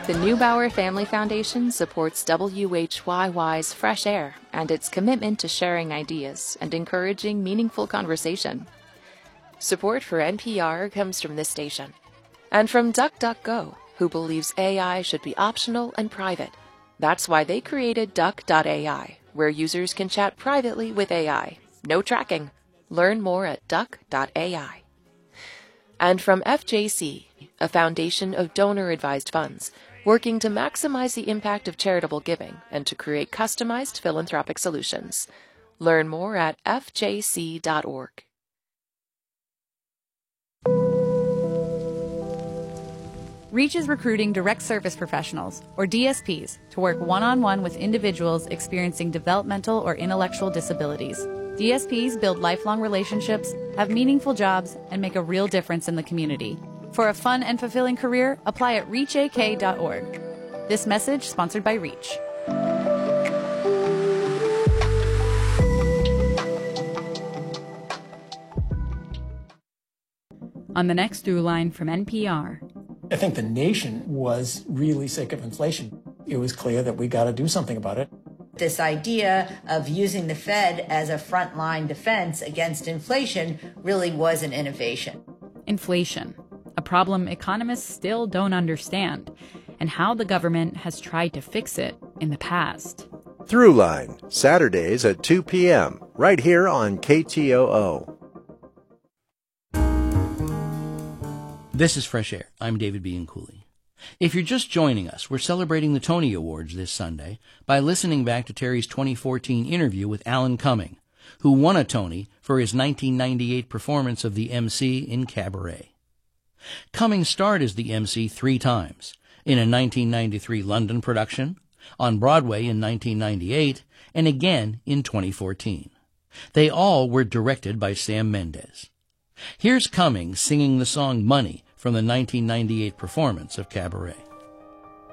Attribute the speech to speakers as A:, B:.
A: The Neubauer Family Foundation supports WHYY's Fresh Air and its commitment to sharing ideas and encouraging meaningful conversation. Support for NPR comes from this station and from DuckDuckGo, who believes AI should be optional and private. That's why they created Duck.ai, where users can chat privately with AI. No tracking. Learn more at Duck.ai. And from FJC, a foundation of donor-advised funds, working to maximize the impact of charitable giving and to create customized philanthropic solutions. Learn more at fjc.org.
B: REACH is recruiting direct service professionals, or DSPs, to work one-on-one with individuals experiencing developmental or intellectual disabilities. DSPs build lifelong relationships, have meaningful jobs, and make a real difference in the community. For a fun and fulfilling career, apply at reachak.org. This message sponsored by REACH. On the next Through Line from NPR.
C: I think the nation was really sick of inflation. It was clear that we got to do something about it.
D: This idea of using the Fed as a frontline defense against inflation really was an innovation.
B: Inflation, a problem economists still don't understand, and how the government has tried to fix it in the past.
E: Throughline, Saturdays at 2 p.m., right here on KTOO.
F: This is Fresh Air. I'm David Bianculli. If you're just joining us, we're celebrating the Tony Awards this Sunday by listening back to Terry's 2014 interview with Alan Cumming, who won a Tony for his 1998 performance of the MC in Cabaret. Cumming starred as the MC 3 times, in a 1993 London production, on Broadway in 1998, and again in 2014. They all were directed by Sam Mendes. Here's Cumming singing the song Money from the 1998 performance of Cabaret.